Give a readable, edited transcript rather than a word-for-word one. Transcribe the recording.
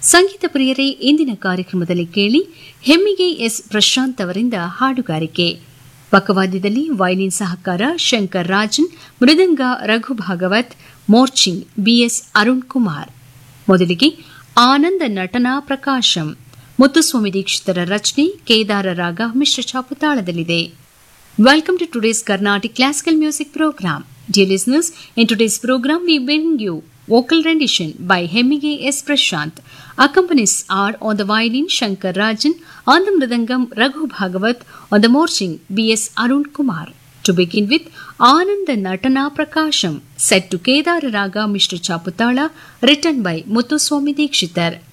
ಸಂಗೀತ ಪ್ರಿಯರೇ, ಇಂದಿನ ಕಾರ್ಯಕ್ರಮದಲ್ಲಿ ಕೇಳಿ ಹೆಮ್ಮಿಗೆ ಎಸ್ ಪ್ರಶಾಂತ್ ಅವರಿಂದ ಹಾಡುಗಾರಿಕೆ. ಪಕ್ಕವಾದ್ಯದಲ್ಲಿ ವಯಲಿನ್ ಸಹಕಾರ ಶಂಕರ್ ರಾಜನ್, ಮೃದಂಗ ರಘು ಭಾಗವತ್, ಮೋರ್ಚಿಂಗ್ ಬಿಎಸ್ ಅರುಣ್ ಕುಮಾರ್. ಮೊದಲಿಗೆ ಆನಂದ ನಟನಾ ಪ್ರಕಾಶಂ, ಮುತ್ತುಸ್ವಾಮಿ ದೀಕ್ಷಿತರ ರಚನೆ, ಕೇದಾರ ರಾಗ ಮಿಶ್ರ ಚಾಪುತಾಳದಲ್ಲಿದೆ. Welcome to today's Carnatic Classical Music Program. Dear listeners, in today's program we bring you vocal rendition by Hemmige S. Prashant. Accompanies are on the violin Shankar Rajan, on the mridangam Raghu Bhagavat, on the morching B.S. Arun Kumar. To begin with, Ananda Natana Prakasham, set to Kedara Raga Mishra Chaputala, written by Muthuswami Dikshitar.